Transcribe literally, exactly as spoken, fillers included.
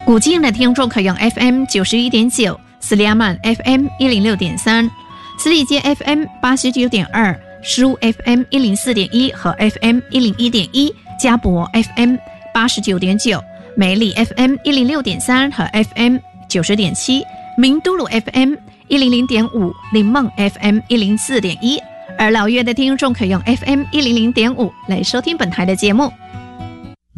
古晋的听众可用 F M 九十一点九，斯里亚曼 F M 一零六点三，斯里街 F M 八十九点二，苏 F M 一零四点一和 F M 一零一点一，嘉博 F M 八十九点九，梅里 F M 一零六点三和 F M 九十点七，明都鲁 F M 一零零点五，林梦 F M 一零四点一。而老约的听众可用 F M 一零零点五来收听本台的节目。